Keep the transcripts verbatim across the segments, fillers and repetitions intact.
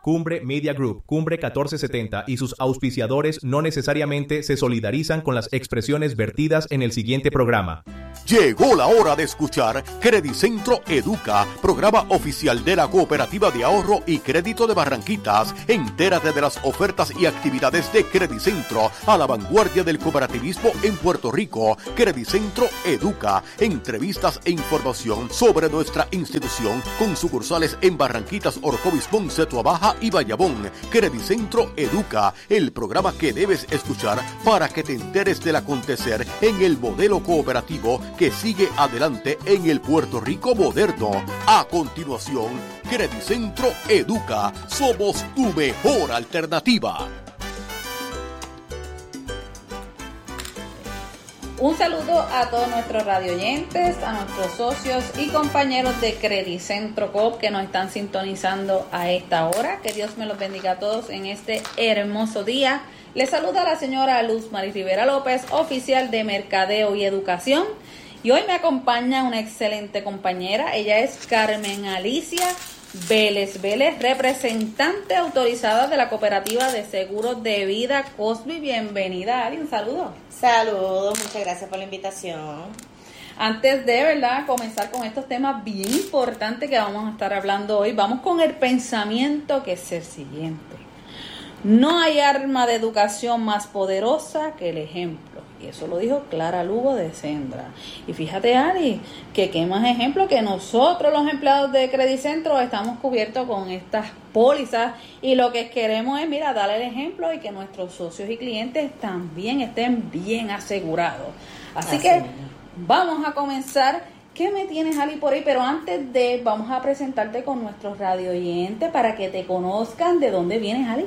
Cumbre Media Group, Cumbre catorce setenta y sus auspiciadores no necesariamente se solidarizan con las expresiones vertidas en el siguiente programa. Llegó la hora de escuchar Credicentro Educa, programa oficial de la Cooperativa de Ahorro y Crédito de Barranquitas. Entérate de las ofertas y actividades de Credicentro, a la vanguardia del cooperativismo en Puerto Rico. Credicentro Educa, entrevistas e información sobre nuestra institución con sucursales en Barranquitas, Orocovis, Ponce, Tuabaja y Bayamón. Credicentro Educa, el programa que debes escuchar para que te enteres del acontecer en el modelo cooperativo que sigue adelante en el Puerto Rico moderno. A continuación, Credicentro Educa, somos tu mejor alternativa. Un saludo a todos nuestros radioyentes, a nuestros socios y compañeros de Credicentro Coop que nos están sintonizando a esta hora. Que Dios me los bendiga a todos en este hermoso día. Les saluda la señora Luz Mari Rivera López, oficial de Mercadeo y Educación. Y hoy me acompaña una excelente compañera. Ella es Carmen Alicia Vélez Vélez, representante autorizada de la Cooperativa de Seguros de Vida Cosby. Bienvenida, Ali, un saludo. Saludos, muchas gracias por la invitación. Antes de, ¿verdad?, comenzar con estos temas bien importantes que vamos a estar hablando hoy, vamos con el pensamiento, que es el siguiente. No hay arma de educación más poderosa que el ejemplo. Y eso lo dijo Clara Lugo de Sendra. Y fíjate, Ari, que qué más ejemplo que nosotros los empleados de Credicentro estamos cubiertos con estas pólizas y lo que queremos es, mira, darle el ejemplo y que nuestros socios y clientes también estén bien asegurados. Así, Así que es. Vamos a comenzar. ¿Qué me tienes, Ali, por ahí? Pero antes de, vamos a presentarte con nuestros radio oyentes para que te conozcan. ¿De dónde vienes, Ali?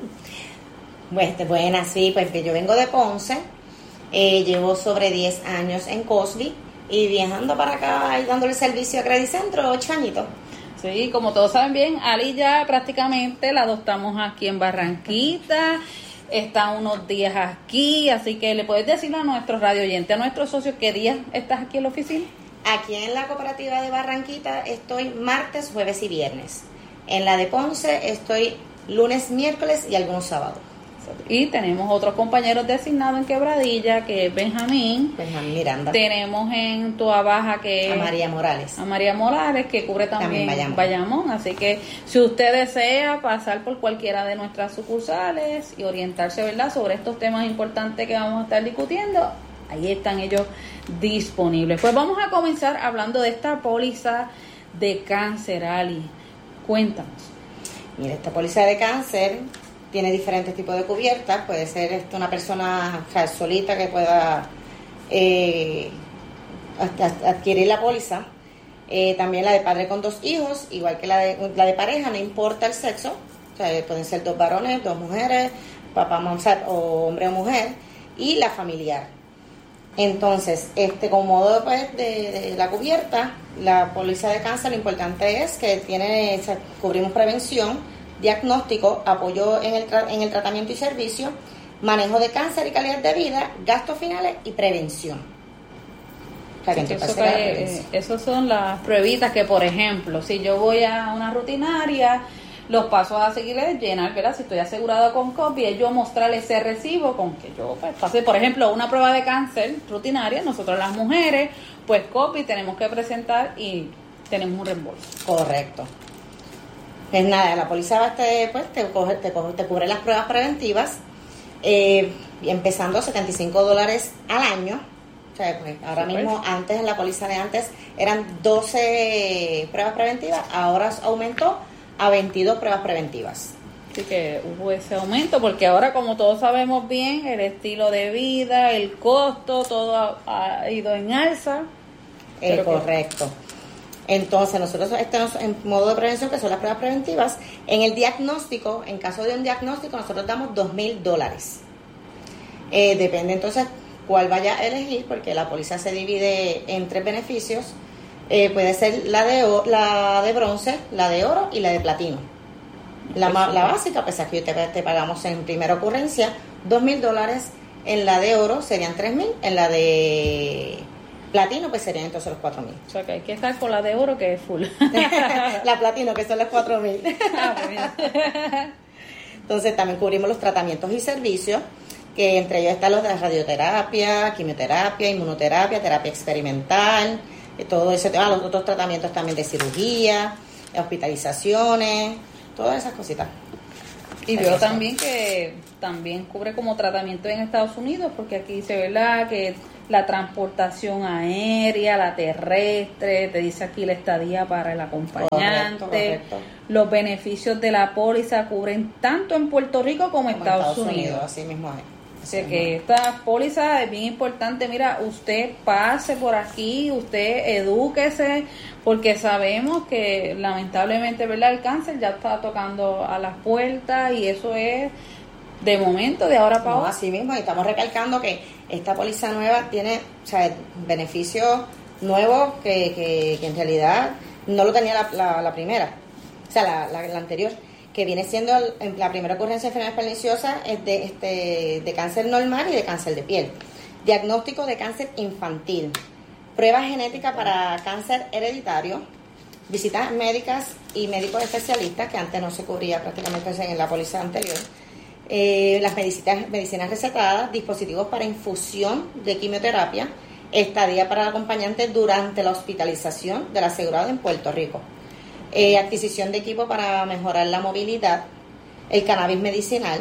Pues, buenas, sí, pues que yo vengo de Ponce. Eh, llevo sobre diez años en Cosby y viajando para acá y dándole servicio a Credicentro, ocho añitos. Sí, como todos saben bien, Ali ya prácticamente la adoptamos aquí en Barranquita, está unos días aquí, así que le puedes decir a nuestros radio oyentes, a nuestros socios, ¿qué días estás aquí en la oficina? Aquí en la Cooperativa de Barranquita estoy martes, jueves y viernes. En la de Ponce estoy lunes, miércoles y algunos sábados. Y tenemos otros compañeros designados en Quebradilla, que es Benjamín. Benjamín Miranda. Tenemos en Tuabaja que a María Morales. A María Morales, que cubre también, también Bayamón. Bayamón. Así que si usted desea pasar por cualquiera de nuestras sucursales y orientarse, ¿verdad?, sobre estos temas importantes que vamos a estar discutiendo, ahí están ellos disponibles. Pues vamos a comenzar hablando de esta póliza de cáncer, Ali. Cuéntanos. Mira, esta póliza de cáncer tiene diferentes tipos de cubiertas. Puede ser esto una persona solita que pueda eh, adquirir la póliza. Eh, también la de padre con dos hijos, igual que la de, la de pareja, no importa el sexo. O sea, pueden ser dos varones, dos mujeres, papá, mamá, o hombre o mujer. Y la familiar. Entonces, este como modo pues, de, de la cubierta, la póliza de cáncer, lo importante es que tiene, o sea, cubrimos prevención, diagnóstico, apoyo en el, tra- en el tratamiento y servicio, manejo de cáncer y calidad de vida, gastos finales y prevención. O sea, que sí, eso, que, eh, esos son las pruebitas que, por ejemplo, si yo voy a una rutinaria, los pasos a seguir es llenar, ¿verdad? Si estoy asegurado con copia, yo mostrarle ese recibo con que yo pues, pasé, por ejemplo, una prueba de cáncer rutinaria, nosotros las mujeres, pues copia tenemos que presentar y tenemos un reembolso. Correcto. Pues nada, la póliza te, pues, te, coge, te, coge, te cubre las pruebas preventivas, eh, empezando setenta y cinco dólares al año. O sea, pues, ahora Super. mismo, antes en la póliza de antes eran doce pruebas preventivas, ahora aumentó a veintidós pruebas preventivas. Así que hubo ese aumento, porque ahora, como todos sabemos bien, el estilo de vida, el costo, todo ha, ha ido en alza. Eh, correcto. Que... Entonces, nosotros estamos en modo de prevención, que son las pruebas preventivas. En el diagnóstico, en caso de un diagnóstico, nosotros damos dos mil dólares. Eh, depende entonces cuál vaya a elegir, porque la póliza se divide en tres beneficios. Eh, puede ser la de la de bronce, la de oro y la de platino. La, la básica, pues aquí te, te pagamos en primera ocurrencia dos mil dólares. En la de oro serían tres mil. En la de platino, pues serían entonces los cuatro mil. O sea que hay que estar con la de oro, que es full. La platino, que son los cuatro mil. Ah, pues Entonces también cubrimos los tratamientos y servicios, que entre ellos están los de la radioterapia, quimioterapia, inmunoterapia, terapia experimental, todo ese tema, los otros tratamientos también de cirugía, hospitalizaciones, todas esas cositas. Y veo también que también cubre como tratamiento en Estados Unidos, porque aquí dice, ¿verdad?, que la transportación aérea, la terrestre, te dice aquí la estadía para el acompañante, correcto, correcto. Los beneficios de la póliza cubren tanto en Puerto Rico como en Estados, Estados Unidos. Unidos. Así mismo es. Así que esta póliza es bien importante. Mira, usted pase por aquí, usted edúquese, porque sabemos que lamentablemente, ¿verdad?, el cáncer ya está tocando a las puertas y eso es de momento, de ahora para no, ahora. Así mismo, y estamos recalcando que esta póliza nueva tiene, o sea, beneficios nuevos que, que, que en realidad no lo tenía la, la, la primera, o sea, la, la, la anterior, que viene siendo el, la primera ocurrencia de enfermedades perniciosas es de, este, de cáncer normal y de cáncer de piel. Diagnóstico de cáncer infantil, pruebas genéticas para cáncer hereditario, visitas médicas y médicos especialistas, que antes no se cubría prácticamente en la póliza anterior, eh, las medicinas, medicinas recetadas, dispositivos para infusión de quimioterapia, estadía para el acompañante durante la hospitalización del asegurado en Puerto Rico. Eh, adquisición de equipo para mejorar la movilidad, el cannabis medicinal,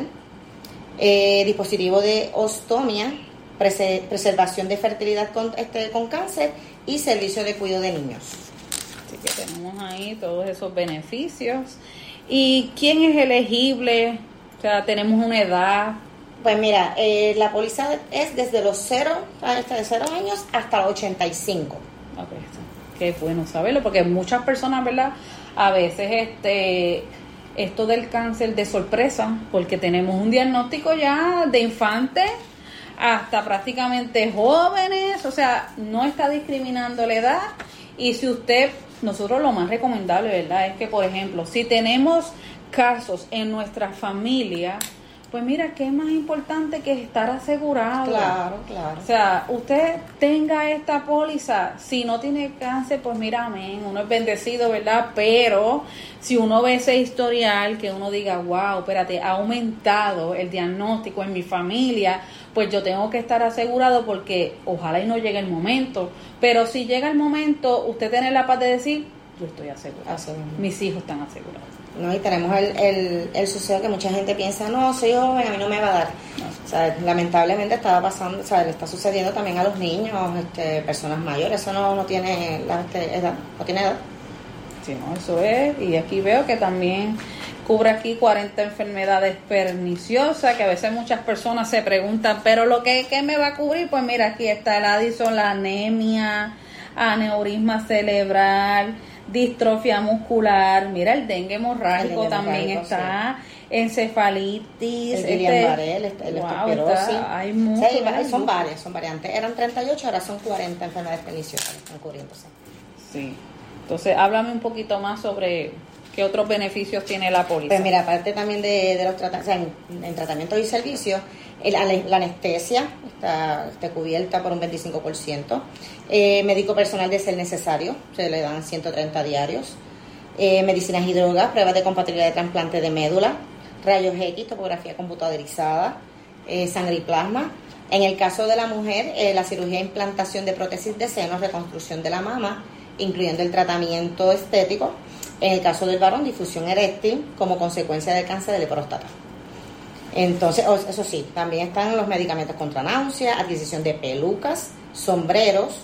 eh, dispositivo de ostomía, prese, preservación de fertilidad con, este, con cáncer y servicio de cuidado de niños. Así que tenemos ahí todos esos beneficios. ¿Y quién es elegible? O sea, tenemos una edad. Pues mira, eh, la póliza es desde los cero, hasta de cero años hasta los ochenta y cinco. Okay. Qué bueno saberlo, porque muchas personas, ¿verdad?, a veces este esto del cáncer de sorpresa, porque tenemos un diagnóstico ya de infante hasta prácticamente jóvenes, o sea, no está discriminando la edad. Y si usted, nosotros lo más recomendable, ¿verdad?, es que, por ejemplo, si tenemos casos en nuestra familia, pues mira, ¿qué es más importante que estar asegurado? Claro, claro. O sea, usted tenga esta póliza, si no tiene cáncer, pues mira, amén, uno es bendecido, ¿verdad? Pero si uno ve ese historial, que uno diga, wow, espérate, ha aumentado el diagnóstico en mi familia, pues yo tengo que estar asegurado, porque ojalá y no llegue el momento. Pero si llega el momento, usted tiene la paz de decir, yo estoy asegurado, Asegurado. Mis hijos están asegurados. No, y tenemos el, el, el suceso que mucha gente piensa, no, soy joven, a mí no me va a dar. No. O sea, lamentablemente estaba pasando, o sea, le está sucediendo también a los niños, este, personas mayores, eso no, no tiene la, este, edad, no tiene edad. Sí, no, eso es, y aquí veo que también cubre aquí cuarenta enfermedades perniciosas, que a veces muchas personas se preguntan, pero lo que, ¿qué me va a cubrir? Pues mira, aquí está el Addison, la anemia, aneurisma cerebral, distrofia muscular, mira, el dengue hemorrágico también está, sí. Encefalitis, el Guillain-Barré, el, el wow, está, hay muchos, sí, hay, son varias, son variantes, eran treinta y ocho, ahora son cuarenta enfermedades perniciosas que están cubriéndose. Sí, entonces háblame un poquito más sobre qué otros beneficios tiene la póliza. Pues mira, aparte también de, de los tratamientos, o sea, en, en tratamientos y servicios, el, la anestesia está, está cubierta por un veinticinco por ciento, eh, médico personal de ser necesario, se le dan ciento treinta diarios, eh, medicinas y drogas, pruebas de compatibilidad de trasplante de médula, rayos X, topografía computadorizada, eh, sangre y plasma. En el caso de la mujer, eh, la cirugía de implantación de prótesis de senos, reconstrucción de la mama, incluyendo el tratamiento estético. En el caso del varón, difusión eréctil como consecuencia del cáncer de próstata. Entonces, eso sí, también están los medicamentos contra náusea, adquisición de pelucas, sombreros,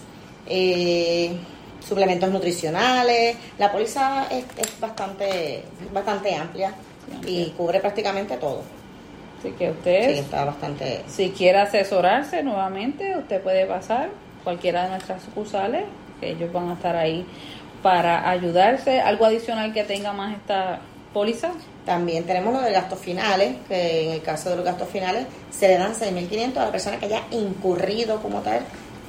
eh, suplementos nutricionales. La póliza es, es bastante bastante amplia y cubre prácticamente todo. Así que usted, sí, está bastante... si quiere asesorarse nuevamente, usted puede pasar cualquiera de nuestras sucursales, que ellos van a estar ahí para ayudarse. ¿Algo adicional que tenga más esta póliza? También tenemos lo de gastos finales, que en el caso de los gastos finales se le dan seis mil quinientos a la persona que haya incurrido como tal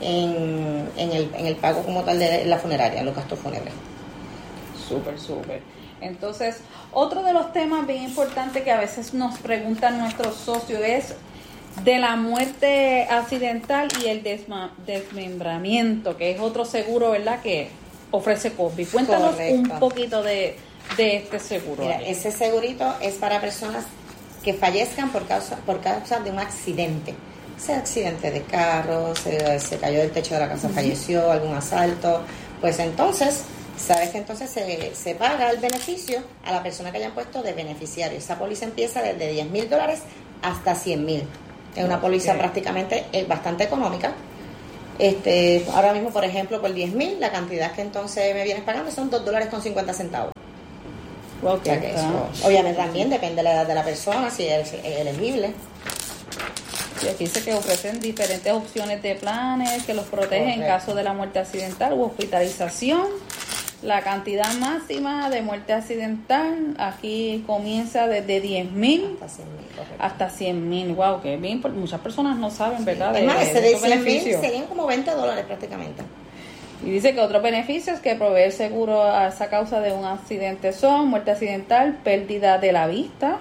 en, en, el, en el pago como tal de la funeraria, en los gastos fúnebres. Súper, súper. Entonces, otro de los temas bien importantes que a veces nos preguntan nuestros socios es de la muerte accidental y el desma- desmembramiento, que es otro seguro, ¿verdad?, que ofrece Cosby. Cuéntanos Correcto. un poquito de, de este seguro. Mira, ese segurito es para personas que fallezcan por causa, por causa de un accidente. Ese accidente de carro, se, se cayó del techo de la casa, uh-huh. falleció, algún asalto, pues entonces, sabes que entonces se, se paga el beneficio a la persona que hayan puesto de beneficiario. Esa póliza empieza desde diez mil dólares hasta cien mil. Es una póliza okay. prácticamente eh, bastante económica. Este, ahora mismo, por ejemplo, por diez mil, la cantidad que entonces me vienes pagando son dos dólares con cincuenta centavos. Okay, o sea que eso, obviamente también depende de la edad de la persona, si es elegible. Y aquí dice que ofrecen diferentes opciones de planes que los protegen Correcto. En caso de la muerte accidental u hospitalización. La cantidad máxima de muerte accidental aquí comienza desde diez mil hasta cien mil. Wow, que bien, muchas personas no saben, ¿verdad? Sí. Es más, de, ese de cien mil serían como veinte dólares prácticamente. Y dice que otros beneficios que provee el seguro a esa causa de un accidente son muerte accidental, pérdida de la vista,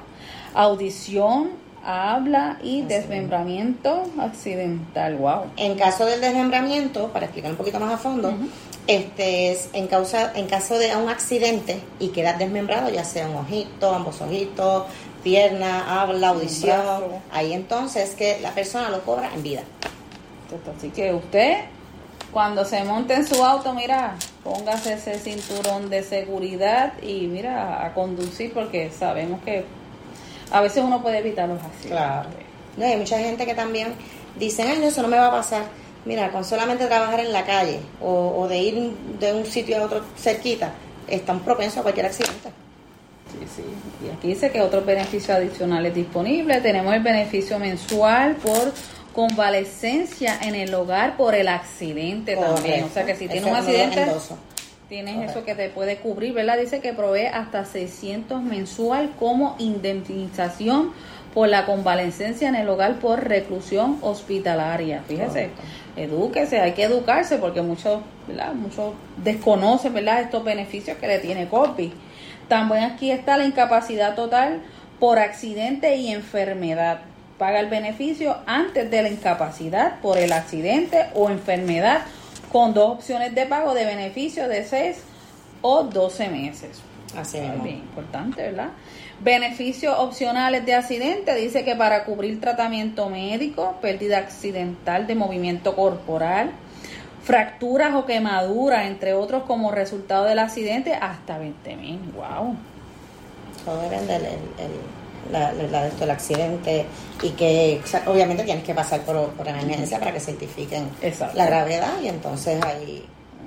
audición, habla y Así desmembramiento es. accidental. Wow. En caso del desmembramiento, para explicar un poquito más a fondo, uh-huh. este es en causa, en caso de un accidente y quedar desmembrado, ya sea un ojito, ambos ojitos, pierna, habla, audición, ahí entonces que la persona lo cobra en vida. Así que usted, cuando se monte en su auto, mira, póngase ese cinturón de seguridad y mira, a conducir, porque sabemos que a veces uno puede evitar los accidentes. Claro. No, hay mucha gente que también dice, ay, eso no me va a pasar. Mira, con solamente trabajar en la calle o, o de ir de un sitio a otro cerquita, están propensos a cualquier accidente. Sí, sí. Y aquí dice que otros beneficios adicionales disponibles. Tenemos el beneficio mensual por convalescencia en el hogar por el accidente. Correcto. También. O sea que si tienes un accidente, tienes Correcto. Eso que te puede cubrir, ¿verdad? Dice que provee hasta seiscientos mensual como indemnización por la convalescencia en el hogar por reclusión hospitalaria. Fíjese, Correcto. Edúquese, hay que educarse porque muchos, ¿verdad? Muchos desconocen, ¿verdad? Estos beneficios que le tiene COVID. También aquí está la incapacidad total por accidente y enfermedad. Paga el beneficio antes de la incapacidad por el accidente o enfermedad con dos opciones de pago de beneficio de seis o doce meses. Así es. Bien importante, ¿verdad? Beneficios opcionales de accidente. Dice que para cubrir tratamiento médico, pérdida accidental de movimiento corporal, fracturas o quemaduras, entre otros, como resultado del accidente, hasta veinte mil. Wow. Todo depende del el, la, la, esto, el accidente y que obviamente tienes que pasar por, por emergencia para que certifiquen Exacto. la gravedad y entonces ahí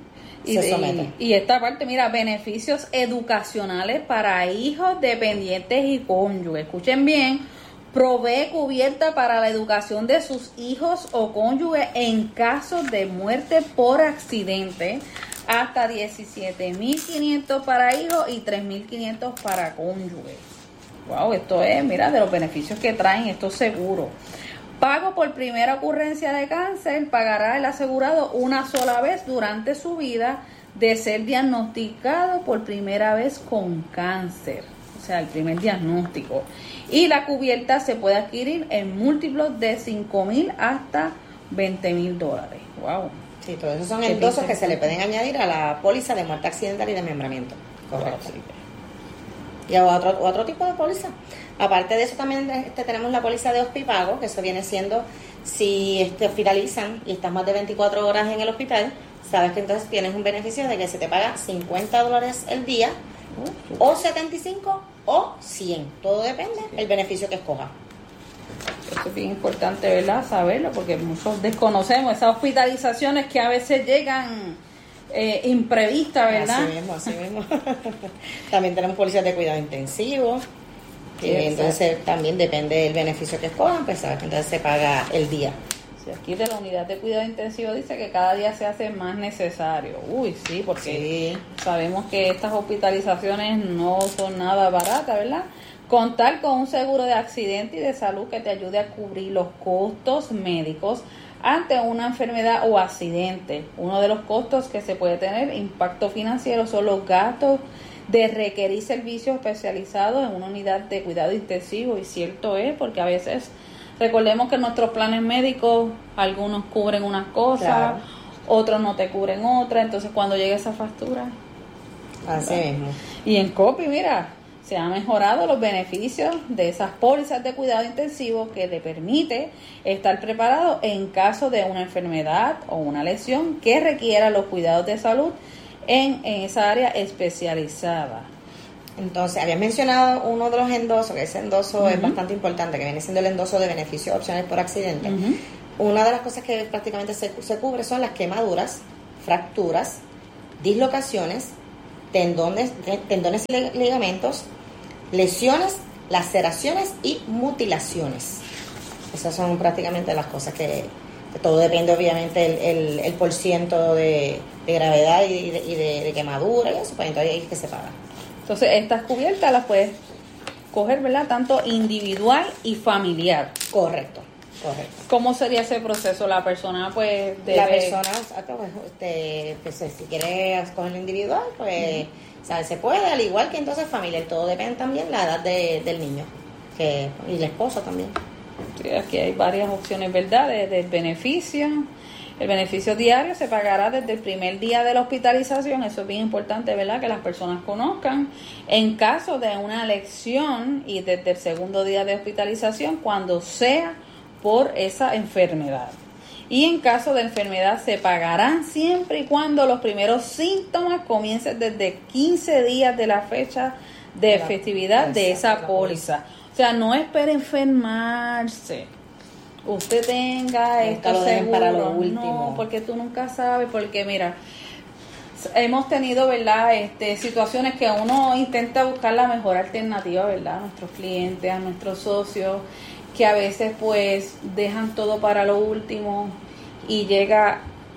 y, se someten. Y, y esta parte, mira, beneficios educacionales para hijos, dependientes y cónyuges. Escuchen bien. Provee cubierta para la educación de sus hijos o cónyuges en caso de muerte por accidente, hasta diecisiete mil quinientos para hijos y tres mil quinientos para cónyuges. Wow, esto es, mira, de los beneficios que traen estos seguros. Pago por primera ocurrencia de cáncer, pagará el asegurado una sola vez durante su vida de ser diagnosticado por primera vez con cáncer. O sea, el primer diagnóstico. Y la cubierta se puede adquirir en múltiplos de cinco mil hasta veinte mil dólares. Wow. Sí, todos esos son endosos que se le pueden añadir a la póliza de muerte accidental y desmembramiento. Correcto. Wow, sí. Y a otro, otro tipo de póliza. Aparte de eso, también este, tenemos la póliza de hospipago, que eso viene siendo si este, hospitalizan y estás más de veinticuatro horas en el hospital, sabes que entonces tienes un beneficio de que se te paga cincuenta dólares el día, uh, o setenta y cinco o cien, todo depende del beneficio que escojas. Eso es bien importante, ¿verdad? Saberlo, porque muchos desconocemos esas hospitalizaciones que a veces llegan eh, imprevistas, ¿verdad? Así mismo, así mismo. También tenemos policías de cuidado intensivo, y sí, entonces también depende del beneficio que escojan, pues sabes que entonces se paga el día. Sí, aquí de la unidad de cuidado intensivo dice que cada día se hace más necesario. Uy, sí, porque sí. Sabemos que estas hospitalizaciones no son nada baratas, ¿verdad? Contar con un seguro de accidente y de salud que te ayude a cubrir los costos médicos ante una enfermedad o accidente. Uno de los costos que se puede tener impacto financiero son los gastos de requerir servicios especializados en una unidad de cuidado intensivo, y cierto es, porque a veces recordemos que nuestros planes médicos, algunos cubren unas cosas, claro. Otros no te cubren otras, entonces cuando llegue esa factura. Así mismo. Y en copy, mira, se han mejorado los beneficios de esas pólizas de cuidado intensivo que le permite estar preparado en caso de una enfermedad o una lesión que requiera los cuidados de salud en, en esa área especializada. Entonces, habías mencionado uno de los endosos, que ese endoso uh-huh. es bastante importante, que viene siendo el endoso de beneficios opcionales por accidente. Uh-huh. Una de las cosas que prácticamente se, se cubre son las quemaduras, fracturas, dislocaciones, tendones, tendones y ligamentos, lesiones, laceraciones y mutilaciones. Esas son prácticamente las cosas que, que todo depende obviamente el, el, el por ciento de, de gravedad y de, y de, de quemadura y eso, pues entonces ahí es que se paga. Entonces estas cubiertas las puedes coger, ¿verdad? Tanto individual y familiar. Correcto. Correcto. ¿Cómo sería ese proceso? La persona, pues, debe... La persona, este, pues, si quiere escoger individual, pues, uh-huh. ¿sabes? Se puede, al igual que entonces familiar. Todo depende también de la edad de, del niño que y la esposa también. Sí, aquí hay varias opciones, ¿verdad? De, de beneficio. El beneficio diario se pagará desde el primer día de la hospitalización. Eso es bien importante, ¿verdad? Que las personas conozcan. En caso de una lesión y desde el segundo día de hospitalización, cuando sea por esa enfermedad. Y en caso de enfermedad se pagarán siempre y cuando los primeros síntomas comiencen desde quince días de la fecha de la, festividad de esa póliza. O sea, no espere enfermarse. Usted tenga esto seguro, para lo último. No, porque tú nunca sabes, porque mira, hemos tenido, ¿verdad? Este, situaciones que uno intenta buscar la mejor alternativa, ¿verdad? A nuestros clientes, a nuestros socios, que a veces pues dejan todo para lo último y llega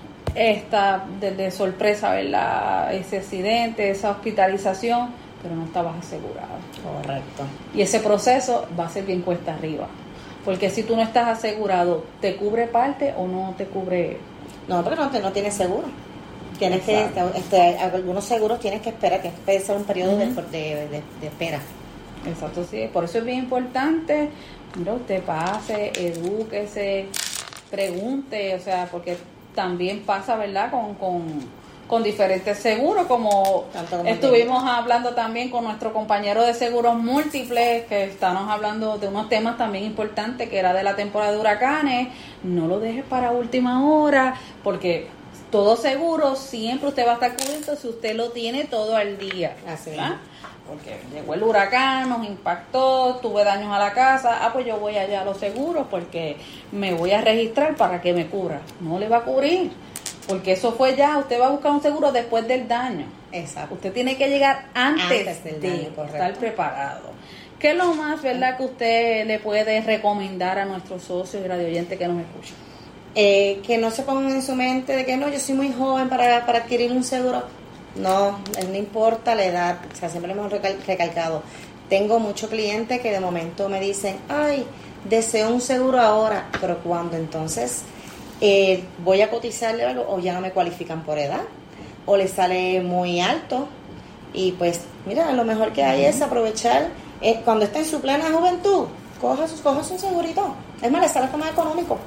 esta de, de sorpresa, ¿verdad? Ese accidente, esa hospitalización, pero no estabas asegurado. Correcto. Y ese proceso va a ser bien cuesta arriba, porque si tú no estás asegurado, ¿te cubre parte o no te cubre? No, porque no, no tienes seguro. Tienes Exacto. que, este, algunos seguros tienes que esperar, que puede ser un periodo uh-huh. de, de, de, de espera. Exacto, sí. Por eso es bien importante, mira, usted pase, edúquese, pregunte, o sea, porque también pasa, ¿verdad?, con, con, con diferentes seguros, como, como estuvimos bien. hablando también con nuestro compañero de seguros múltiples, que estamos hablando de unos temas también importantes, que era de la temporada de huracanes. No lo dejes para última hora, porque todo seguro siempre usted va a estar cubierto si usted lo tiene todo al día. Así es. Porque llegó el huracán, nos impactó, tuve daños a la casa, ah, pues yo voy allá a los seguros porque me voy a registrar para que me cubra. No le va a cubrir, porque eso fue ya, usted va a buscar un seguro después del daño. Exacto. Usted tiene que llegar antes, antes del de daño, correcto. Estar preparado. ¿Qué es lo más, verdad, que usted le puede recomendar a nuestros socios y radioyentes que nos escuchan? Eh, que no se pongan en su mente de que no, yo soy muy joven para, para adquirir un seguro. No, no importa la edad, o sea, siempre lo hemos recal- recalcado. Tengo muchos clientes que de momento me dicen, ay, deseo un seguro ahora, pero cuando entonces eh, voy a cotizarle algo, o ya no me cualifican por edad, o les sale muy alto, y pues, mira, lo mejor que hay uh-huh. es aprovechar, eh, cuando está en su plena juventud, coja, coja un segurito, es más, le sale hasta más económico.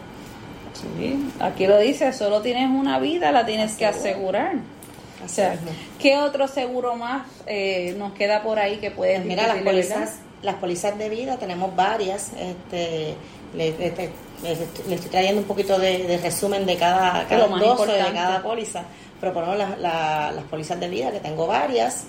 Sí, aquí lo dice, solo tienes una vida, la tienes que asegurar. O sea, ¿qué otro seguro más eh, nos queda por ahí que puedes Mira, las pólizas, las pólizas de vida tenemos varias. Este, le, le, le, le estoy trayendo un poquito de, de resumen de cada, cada endoso de cada póliza. Pero ponemos la, la, las pólizas de vida, que tengo varias.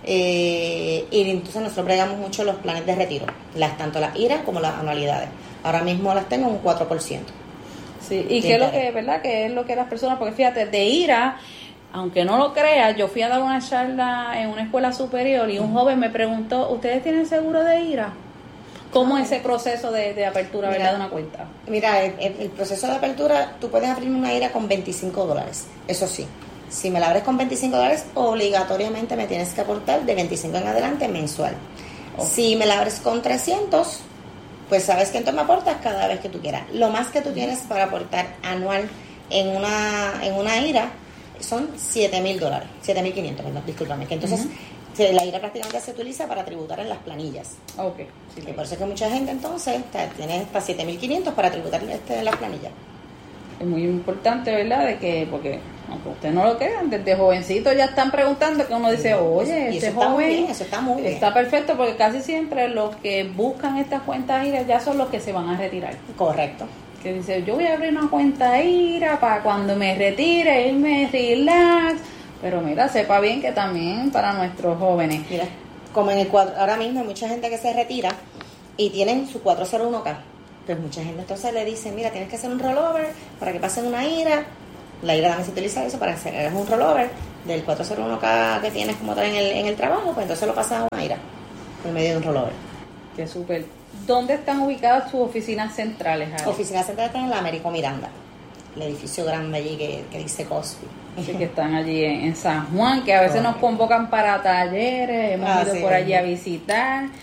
Eh, y entonces nosotros bregamos mucho los planes de retiro, las tanto las I R A como las anualidades. Ahora mismo las tengo un cuatro por ciento. Sí, y qué es lo que, ¿verdad? Que es lo que las personas, porque fíjate, de I R A, aunque no lo creas, yo fui a dar una charla en una escuela superior y un joven me preguntó, ¿ustedes tienen seguro de I R A? ¿Cómo es ese proceso de, de apertura, mira, verdad, de una cuenta? Mira, el, el proceso de apertura, tú puedes abrir una I R A con veinticinco dólares, eso sí. Si me la abres con veinticinco dólares, obligatoriamente me tienes que aportar de veinticinco en adelante mensual. Okay. Si me la abres con trescientos, pues sabes que entonces me aportas cada vez que tú quieras. Lo más que tú tienes para aportar anual en una, en una I R A son siete mil dólares, siete mil quinientos, perdón, discúlpame, que entonces uh-huh. la I R A prácticamente se utiliza para tributar en las planillas. Ok. Sí, que por eso es que mucha gente entonces tiene hasta siete mil quinientos para tributar este, en las planillas. Es muy importante, ¿verdad? De que, porque Aunque usted no lo crea, desde jovencito ya están preguntando que uno dice, oye, y este eso está muy joven bien, eso está muy bien. está perfecto, porque casi siempre los que buscan estas cuentas IRA ya son los que se van a retirar. Correcto. Que dice, yo voy a abrir una cuenta IRA para cuando me retire, irme relax. Pero mira, sepa bien que también para nuestros jóvenes. Mira, como en el cuadro, ahora mismo hay mucha gente que se retira y tienen su cuatro cero uno K. Pues mucha gente entonces le dice, mira, tienes que hacer un rollover para que pasen una IRA. La IRA también se utiliza eso para hacer un rollover del cuatro cero uno K que tienes como tal en el, en el trabajo, pues entonces lo pasas a una IRA por medio de un rollover. Qué súper. ¿Dónde están ubicadas sus oficinas centrales, Ari? Oficinas centrales están en la Américo Miranda, el edificio grande allí que, que dice Cosby. Así que están allí en, en San Juan, que a veces nos convocan para talleres, hemos ah, ido sí, por allí sí. a visitar.